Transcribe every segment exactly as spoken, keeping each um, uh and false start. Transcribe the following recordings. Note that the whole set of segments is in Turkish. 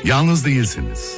Yalnız değilsiniz.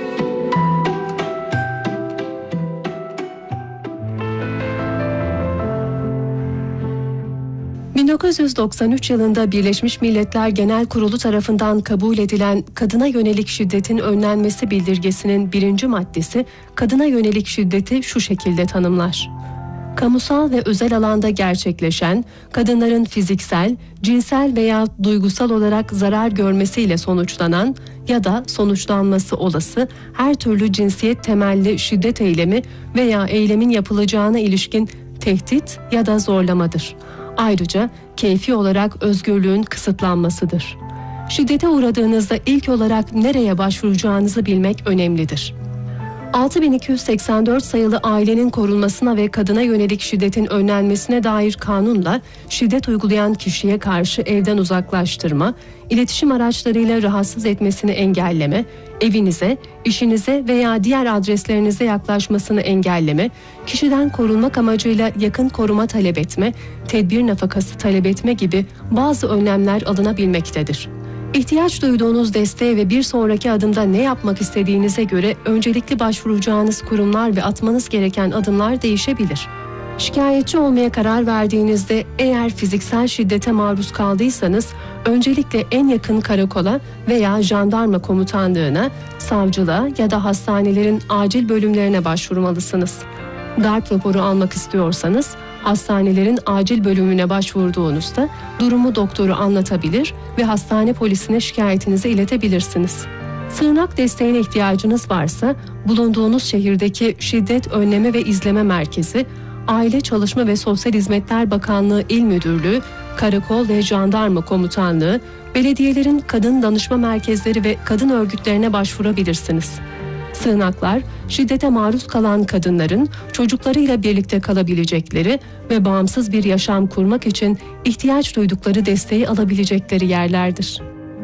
bin dokuz yüz doksan üç yılında Birleşmiş Milletler Genel Kurulu tarafından kabul edilen kadına yönelik şiddetin önlenmesi bildirgesinin birinci maddesi kadına yönelik şiddeti şu şekilde tanımlar: kamusal ve özel alanda gerçekleşen, kadınların fiziksel, cinsel veya duygusal olarak zarar görmesiyle sonuçlanan ya da sonuçlanması olası her türlü cinsiyet temelli şiddet eylemi veya eylemin yapılacağına ilişkin tehdit ya da zorlamadır. Ayrıca keyfi olarak özgürlüğün kısıtlanmasıdır. Şiddete uğradığınızda ilk olarak nereye başvuracağınızı bilmek önemlidir. altı bin iki yüz seksen dört sayılı Ailenin Korunmasına ve Kadına Yönelik Şiddetin Önlenmesine dair kanunla şiddet uygulayan kişiye karşı evden uzaklaştırma, iletişim araçlarıyla rahatsız etmesini engelleme, evinize, işinize veya diğer adreslerinize yaklaşmasını engelleme, kişiden korunmak amacıyla yakın koruma talep etme, tedbir nafakası talep etme gibi bazı önlemler alınabilmektedir. İhtiyaç duyduğunuz desteğe ve bir sonraki adımda ne yapmak istediğinize göre öncelikli başvuracağınız kurumlar ve atmanız gereken adımlar değişebilir. Şikayetçi olmaya karar verdiğinizde eğer fiziksel şiddete maruz kaldıysanız öncelikle en yakın karakola veya jandarma komutanlığına, savcılığa ya da hastanelerin acil bölümlerine başvurmalısınız. Darp raporu almak istiyorsanız hastanelerin acil bölümüne başvurduğunuzda durumu doktoru anlatabilir ve hastane polisine şikayetinizi iletebilirsiniz. Sığınak desteğine ihtiyacınız varsa bulunduğunuz şehirdeki Şiddet Önleme ve İzleme Merkezi, Aile Çalışma ve Sosyal Hizmetler Bakanlığı İl Müdürlüğü, Karakol ve Jandarma Komutanlığı, belediyelerin kadın danışma merkezleri ve kadın örgütlerine başvurabilirsiniz. Sığınaklar, şiddete maruz kalan kadınların çocuklarıyla birlikte kalabilecekleri ve bağımsız bir yaşam kurmak için ihtiyaç duydukları desteği alabilecekleri yerlerdir.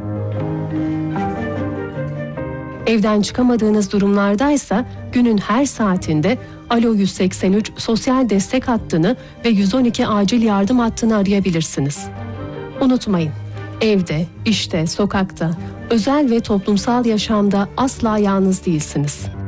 Evden çıkamadığınız durumlardaysa günün her saatinde Alo yüz seksen üç sosyal destek hattını ve yüz on iki acil yardım hattını arayabilirsiniz. Unutmayın, evde, işte, sokakta, özel ve toplumsal yaşamda asla yalnız değilsiniz.